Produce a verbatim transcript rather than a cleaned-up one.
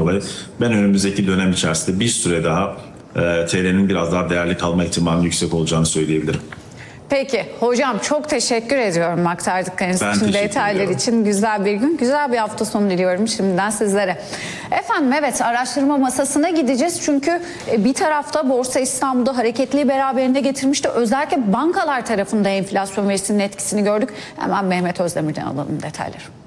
dolayı ben önümüzdeki dönem içerisinde bir süre daha e, T L'nin biraz daha değerli kalma ihtimalinin yüksek olacağını söyleyebilirim. Peki hocam, çok teşekkür ediyorum aktardıklarınız Ben için, teşekkür detaylar ediyorum. için. Güzel bir gün, güzel bir hafta sonu diliyorum şimdiden sizlere. Efendim, evet, araştırma masasına gideceğiz. Çünkü bir tarafta Borsa İstanbul'da hareketliği beraberinde getirmişti. Özellikle bankalar tarafında enflasyon verisinin etkisini gördük. Hemen Mehmet Özdemir'den alalım detayları.